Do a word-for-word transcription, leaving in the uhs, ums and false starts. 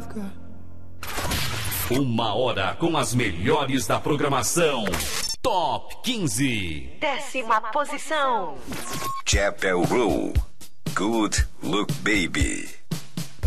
Uma hora com as melhores da programação. Top quinze. Décima posição. Chapel Row. Good Look Baby.